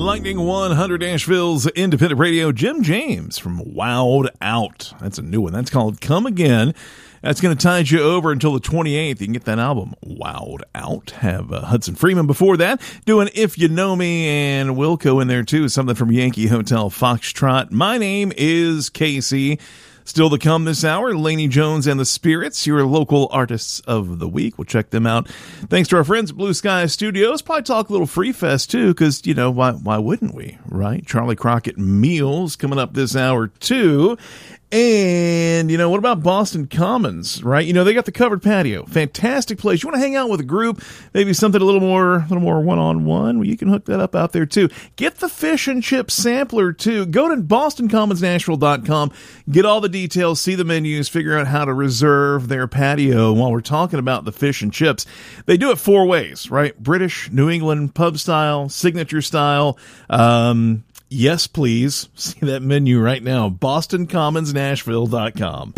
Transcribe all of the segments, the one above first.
Lightning 100 Nashville's independent radio, Jim James from Wowed Out. That's a new one. That's called Come Again. That's going to tide you over until the 28th. You can get that album, Wowed Out. Have Hudson Freeman before that, doing If You Know Me, and Wilco in there too, something from Yankee Hotel Foxtrot. My name is Casey. Still to come this hour, Laney Jones and the Spirits, your local artists of the week. We'll check them out. Thanks to our friends at Blue Sky Studios. Probably talk a little Free Fest, too, because, you know, why wouldn't we, right? Charlie Crockett Meals coming up this hour, too. And, you know, what about Boston Commons, right? You know, they got the covered patio. Fantastic place. You want to hang out with a group, maybe something a little more one-on-one? Well, you can hook that up out there, too. Get the fish and chip sampler, too. Go to BostonCommonsNashville.com. Get all the details, see the menus, figure out how to reserve their patio while we're talking about the fish and chips. They do it 4 ways, right? British, New England, pub style, signature style, yes, please. See that menu right now. BostonCommonsNashville.com.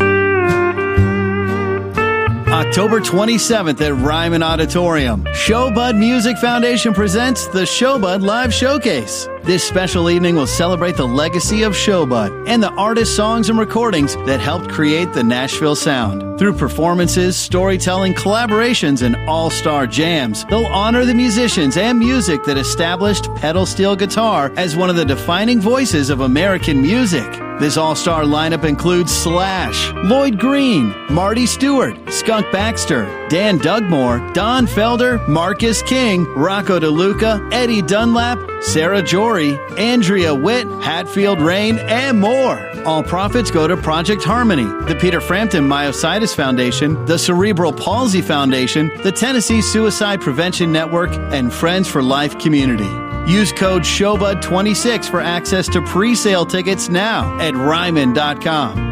October 27th at Ryman Auditorium, Showbud Music Foundation presents the Showbud Live Showcase. This special evening will celebrate the legacy of Showbud and the artists, songs, and recordings that helped create the Nashville sound. Through performances, storytelling, collaborations, and all-star jams, they'll honor the musicians and music that established pedal steel guitar as one of the defining voices of American music. This all-star lineup includes Slash, Lloyd Green, Marty Stewart, Skunk Baxter, Dan Dugmore, Don Felder, Marcus King, Rocco DeLuca, Eddie Dunlap, Sarah Jory, Andrea Witt, Hatfield Rain, and more. All profits go to Project Harmony, the Peter Frampton Myositis Foundation, the Cerebral Palsy Foundation, the Tennessee Suicide Prevention Network, and Friends for Life Community. Use code SHOWBUD26 for access to pre-sale tickets now at Ryman.com.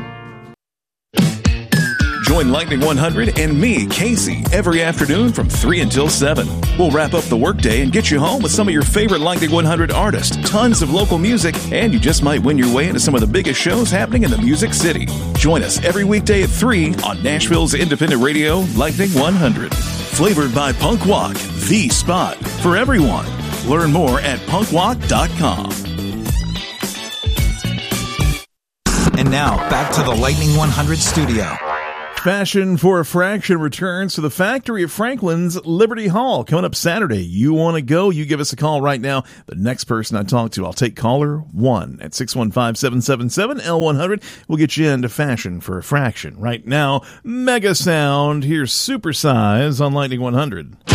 Join Lightning 100 and me, Casey, every afternoon from 3 until 7. We'll wrap up the workday and get you home with some of your favorite Lightning 100 artists, tons of local music, and you just might win your way into some of the biggest shows happening in the Music City. Join us every weekday at 3 on Nashville's independent radio, Lightning 100. Flavored by Punk Walk, the spot for everyone. Learn more at punkwalk.com. And now, back to the Lightning 100 studio. Fashion for a Fraction returns to the Factory at Franklin's Liberty Hall coming up Saturday. You want to go? You give us a call right now. The next person I talk to, I'll take caller 1 at 615-777-L100. We'll get you into Fashion for a Fraction. Right now, Mega Sound. Here's Supersize on Lightning 100.